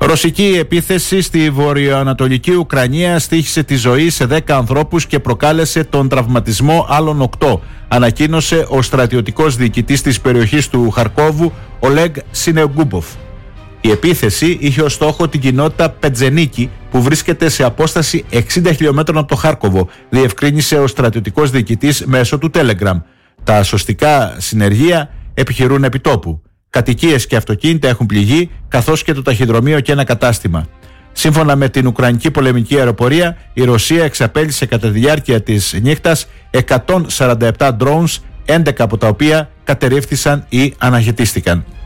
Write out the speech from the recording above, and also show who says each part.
Speaker 1: Ρωσική επίθεση στη βορειοανατολική Ουκρανία στοίχησε τη ζωή σε 10 ανθρώπους και προκάλεσε τον τραυματισμό άλλων 8, ανακοίνωσε ο στρατιωτικός διοικητής της περιοχής του Χαρκόβου, Ολέγ Σινεγκούμποφ. Η επίθεση είχε ως στόχο την κοινότητα Πετζενίκη, που βρίσκεται σε απόσταση 60 χιλιόμετρων από το Χάρκοβο, διευκρίνησε ο στρατιωτικός διοικητής μέσω του Telegram. Τα σωστικά συνεργεία επιχειρούν επιτόπου. Κατοικίες και αυτοκίνητα έχουν πληγεί, καθώς και το ταχυδρομείο και ένα κατάστημα. Σύμφωνα με την Ουκρανική πολεμική αεροπορία, η Ρωσία εξαπέλυσε κατά τη διάρκεια της νύχτας 147 drones, 11 από τα οποία κατερρίφθησαν ή αναχαιτίστηκαν.